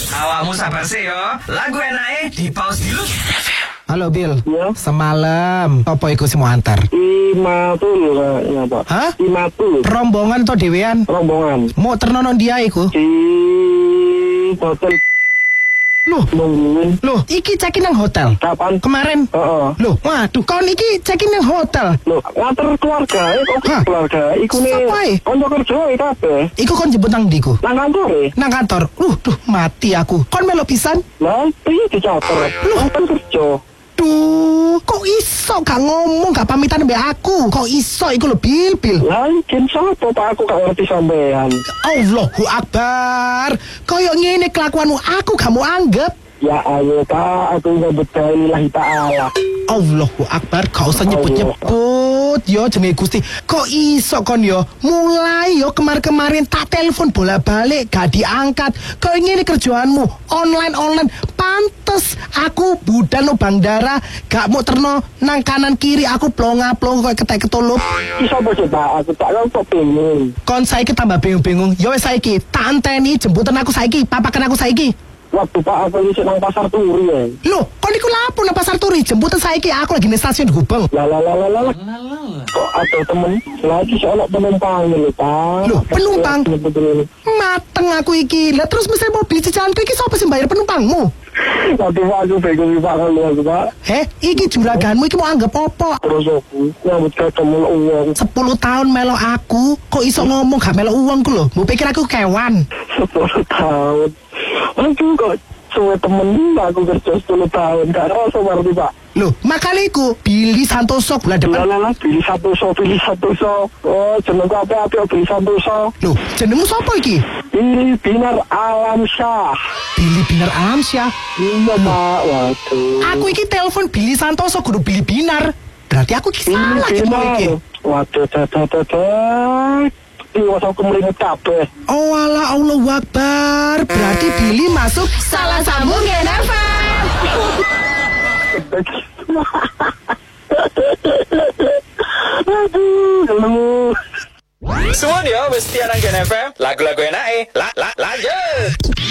Awakmu sabar sih yo. Lagu enake di pause dulu. Halo Bil. Ya. Semalam apa iku sing mau antar? Imatul kayaknya Pak. Hah? Imatul. Rombongan to dhewean? Rombongan. Mau ternono dia iku? Di hotel nungguin. Loh, iki check-in nang hotel. Kapan? Kemarin. Heeh. Loh, waduh, kon iki check-in nang hotel. Loh, nganter keluarga, kok Hah? keluarga? Iku nih, Siapa, konco kerja kabeh. Iku kon jemput nang ndi ku? Nang kantor Nang kantor. Duh, mati aku. Kon melo pisan? Lah, piye dicater? Kan kerja. Duh, kok iso gak ngomong, gak pamitan mbak aku? Kok iso iku lho Bil? Lah, iki sapa Pak, aku gak ngerti sampean. Allahu Akbar. Koyok ngene kelakuanmu aku gak mau anggap. Ya ayo Pak, aku nyebut lillahi ta'ala. Allahu Akbar, gak usah nyebut-nyebut yo jenenge Gusti. Kok iso kon yo? Mulai yo kemarin tak telepon bola-balik gak diangkat. Kok ngene kerjaanmu online. Pantes aku budal no bandara gak mau terno nang kanan kiri aku plonga-plonga koyo ketek ketulup. Iki sapa sih Pak? Aku tak kok bingung. Kon saiki tambah bingung-bingung. Yo wis saiki tak anteni jemputan aku saiki, papakan aku saiki. Waktu Pak aku isih nang pasar Turi ya. Loh, kon iku lapo nang pasar Turi? Jemputan saiki aku lagi di stasiun Gubeng. Lah. Kok ada temen lagi soal penumpang lho Pak. Loh, penumpang? Betul. Mateng aku iki. Lah terus mesti mobil cicanku iki sapa sing bayar penumpangmu? Waduh Pak, aku bingung Pak kalau aku Pak. Iki juraganmu iki mau anggap apa? Terus aku nyambut ketemu uang 10 tahun melo aku, kok iso ngomong gak melo uangku lho. Mau pikir aku kewan. 10 tahun. Aduh kok suwe temen aku kerja 10 tahun. Gak rasa berarti Pak. Loh, makanya iku Billy Santoso bulan depan. Lah, Billy Santoso. Oh, jenengku apa-apa Billy Santoso. Loh, jenengmu sapa iki? Billy Binar Alamsyah. Billy Binar Alamsyah. Iya Pak, waduh. Aku iki telepon Billy Santoso kudu Billy Binar. Berarti aku iki salah iki. Waduh, Iwas aku melihat kabeh. Oh alah, Allahu Akbar. Berarti Billy masuk salah sambung Gen FM. Aduh, Semua dia mesti nang Gen FM. Lagu-lagu enake. Lanjut.